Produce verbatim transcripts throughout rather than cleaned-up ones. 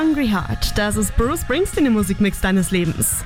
Hungry Heart. Das ist Bruce Springsteen im Musikmix deines Lebens.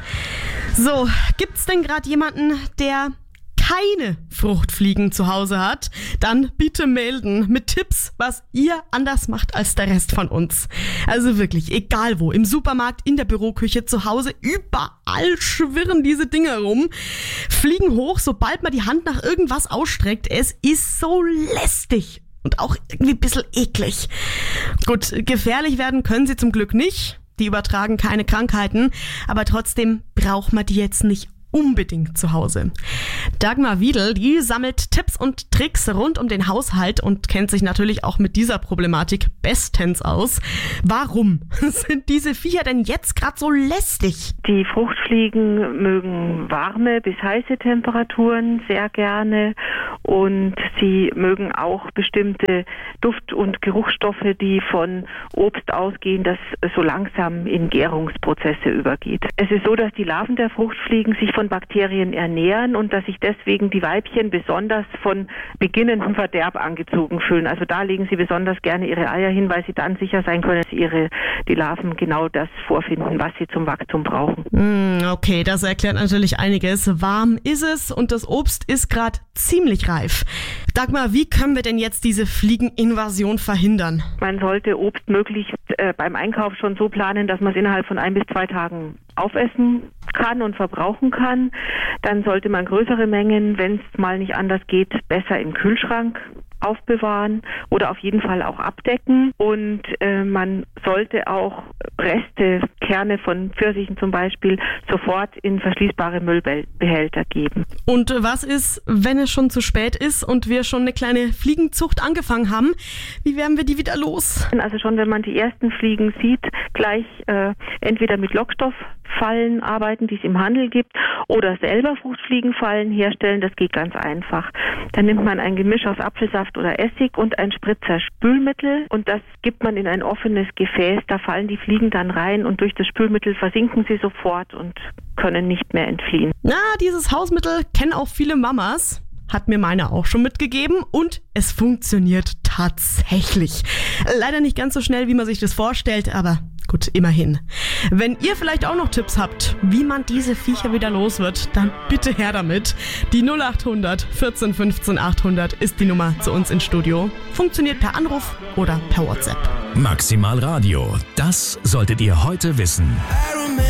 So, gibt's denn gerade jemanden, der keine Fruchtfliegen zu Hause hat? Dann bitte melden mit Tipps, was ihr anders macht als der Rest von uns. Also wirklich, egal wo, im Supermarkt, in der Büroküche, zu Hause, überall schwirren diese Dinger rum, fliegen hoch, sobald man die Hand nach irgendwas ausstreckt. Es ist so lästig und auch irgendwie ein bisschen eklig. Gut, gefährlich werden können sie zum Glück nicht. Die übertragen keine Krankheiten, aber trotzdem braucht man die jetzt nicht unbedingt zu Hause. Dagmar Wiedel, die sammelt Tipps und Tricks rund um den Haushalt und kennt sich natürlich auch mit dieser Problematik bestens aus. Warum sind diese Viecher denn jetzt gerade so lästig? Die Fruchtfliegen mögen warme bis heiße Temperaturen sehr gerne und sie mögen auch bestimmte Duft- und Geruchsstoffe, die von Obst ausgehen, das so langsam in Gärungsprozesse übergeht. Es ist so, dass die Larven der Fruchtfliegen sich von Bakterien ernähren und dass sich deswegen die Weibchen besonders von beginnendem Verderb angezogen fühlen. Also da legen sie besonders gerne ihre Eier hin, weil sie dann sicher sein können, dass ihre, die Larven genau das vorfinden, was sie zum Wachstum brauchen. Okay, das erklärt natürlich einiges. Warm ist es und das Obst ist gerade ziemlich reif. Dagmar, wie können wir denn jetzt diese Fliegeninvasion verhindern? Man sollte Obst möglichst äh, beim Einkauf schon so planen, dass man es innerhalb von ein bis zwei Tagen aufessen kann und verbrauchen kann. Dann sollte man größere Mengen, wenn es mal nicht anders geht, besser im Kühlschrank aufbewahren oder auf jeden Fall auch abdecken. Und äh, man sollte auch Reste, Kerne von Pfirsichen zum Beispiel, sofort in verschließbare Müllbehälter geben. Und was ist, wenn es schon zu spät ist und wir schon eine kleine Fliegenzucht angefangen haben? Wie werden wir die wieder los? Also schon, wenn man die ersten Fliegen sieht, gleich äh, entweder mit Lockstofffallen arbeiten, die es im Handel gibt, oder selber Fruchtfliegenfallen herstellen. Das geht ganz einfach. Dann nimmt man ein Gemisch aus Apfelsaft oder Essig und ein Spritzer Spülmittel und das gibt man in ein offenes Gefäß. Da fallen die Fliegen dann rein und durch das Spülmittel versinken sie sofort und können nicht mehr entfliehen. Na, dieses Hausmittel kennen auch viele Mamas. Hat mir meine auch schon mitgegeben und es funktioniert tatsächlich. Leider nicht ganz so schnell, wie man sich das vorstellt, aber gut, immerhin. Wenn ihr vielleicht auch noch Tipps habt, wie man diese Viecher wieder los wird, dann bitte her damit. Die null acht hundert vierzehn fünfzehn achthundert ist die Nummer zu uns ins Studio. Funktioniert per Anruf oder per WhatsApp. Maximal Radio, das solltet ihr heute wissen.